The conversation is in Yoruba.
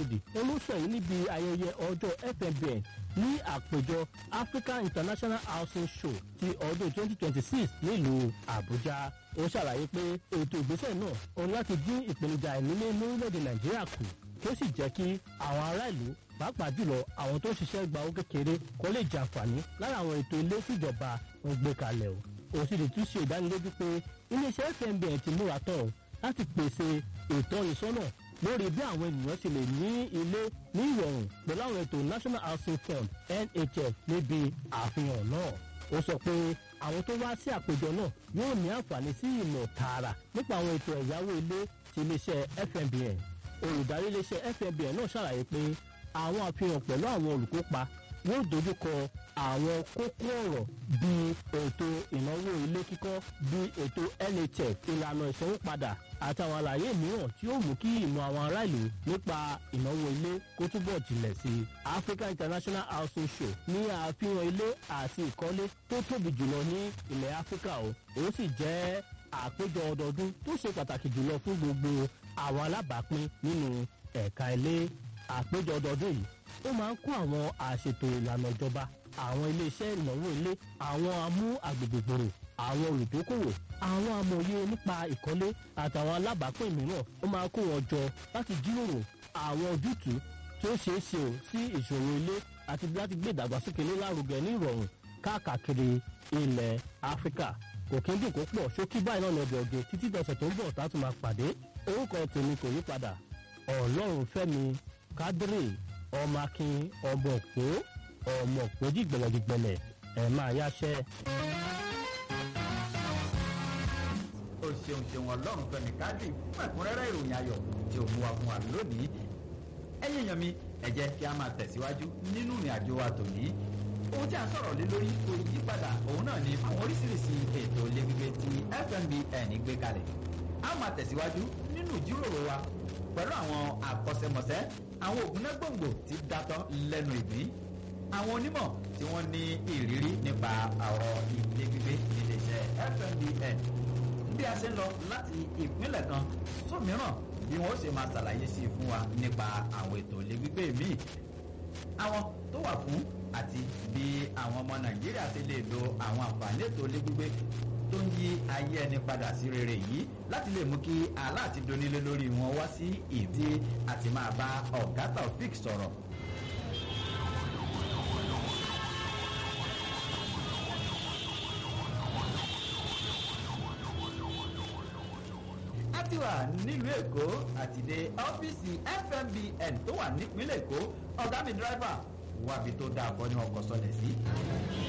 Rashidi olóṣèlú yìí níbi ayẹyẹ ọjọ́ FMBN ní àpéjọ African International Housing Show ti ọdún 2026 nílùú Àbújá. Ó ṣàlàyé pé ètò ìgbésẹ̀ náà òun láti dín ìpèníjà ìnílé lórílẹ̀‐èdè Nàìjíríà kù kí ó sì jẹ́ kí àwọn ará ìlú pàápàá jùlọ àwọn tó ń ṣiṣẹ́ gba owó kékeré kó lè jàǹfààní lára àwọn ètò ilé tíjọba ń gbé kalẹ̀ o. Òṣìṣẹ́ tún ṣe ìdánilójú pé iléeṣẹ́ FMBN ti múra tán láti pèsè ìtọ́nisọ́nà lórí bí àwọn ènìyàn ṣe lè ní ilé ní ìrọ̀rùn pẹ̀lú àwọn ètò National Housing Fund NHF níbi àfihàn náà. Ó sọ pé àwọn tó wá sí àpéjọ náà yóò ní àǹfààní sí ìmọ̀ tààrà nípa àwọn ètò ẹ̀yáwó ilé ti iléeṣẹ́ FMBN. Olùdarí iléeṣẹ́ FMBN náà ṣàlàyé pé àwọn àfihàn pẹ̀lú àwọn olùkópa yóò dojúkọ àwọn kókó ọ̀rọ̀ bíi ètò ìnáwó ilé kíkọ́ bíi ètò NHF ìlànà ìsanwópadà àtàwọn àlàyé mìíràn tí ó mú kí ìmọ̀ àwọn ará ìlú nípa ìnáwó ilé kó túbọ̀ jìnlẹ̀ sí i. African International Housing Show ní àfihàn ilé àti ìkọ́lé tó tóbi jùlọ ní ilẹ̀ Áfíríkà ó sì jẹ́ àpéjọ ọdọọdún tó ṣe pàtàkì jùlọ fún gbogbo àwọn alábàápín nínú ẹ̀ka ilé. Àpéjọ ọdọọdún yìí ó máa ń kó àwọn àṣètò ìlànà ìjọba àwọn iléeṣẹ́ ìnáwó ilé àwọn amú agbègbè gbòòrò àwọn olùdókòwò àwọn amòye nípa ìkọ́lé àtàwọn alábàápín mìíràn ó máa kó wọn jọ láti jíròrò àwọn ojútùú tí ó ṣeé ṣe sí ìṣòro ilé àti láti gbé ìdàgbàsókè ilé lárugẹ ní ìrọ̀rùn káàkiri ilẹ̀ Áfíríkà. Kò kí ń dùn kó pọ̀ ṣókí báyìí náà lọ́dọ̀ ọ̀gẹ̀ títí dọ̀sẹ̀ tó ń bọ̀ tá a tún máa pàdé. Orúkọ tèmi kò yí padà Ọlọ́runfẹ́mi Kádírì ọmọ akin ọmọ òpó dìgbẹ̀lẹ̀dìgbẹ̀lẹ̀ ẹ̀ máa yáṣẹ́. ó ṣeun Ọlọ́runfẹ́mi Kádírì fún ẹ̀kúnrẹ́rẹ́ ìròyìn ayọ̀ tí ó mú wa fún wa lónìí. ẹ̀yin èèyàn mi ẹ jẹ́ kí a máa tẹ̀síwájú nínú ìrìn àjò wa tòní. ohun tí a sọ̀rọ̀ lé lórí kò yí padà òun náà ni àwọn oríṣiríṣi ètò ilé gbígbé tí FMBN gbé kalẹ̀. a máa tẹ̀síwájú nínú ìjíròrò wa pẹ̀lú àwọn àkọ́ṣẹ́mọṣẹ́ àwọn ògúnnágbòǹgbò tí dátọ́ lẹ́nu ìgbín àwọn onímọ̀ tí wọ́n ní ìrírí nípa ọ̀rọ̀ ilé gbígbé iléeṣẹ́ FMBN bí a ṣe ń lọ láti ìpínlẹ̀ kan sómìíràn bí wọ́n ṣe máa ṣàlàyé sí i fún wa nípa àwọn ètò ilé gbígbé míì àwọn tó wà fún àti bí àwọn ọmọ Nàìjíríà ti lè lo àwọn àǹfààní ètò ilé gbígbé tó ń yí ayé ẹni padà sí rere yìí láti lè mú kí aláàtí donílé lórí wọn wá sí ìdí àti máa bá ọ̀gá Taofik sọ̀rọ̀. a ti wà nílùú Èkó àti dé ọ́fíìsì FMBN tó wà nípínlẹ̀ Èkó ọ̀gá mi dírẹ́fà wábi tó dáa kọ́ ní ọkọ̀ sọlẹ̀ sí.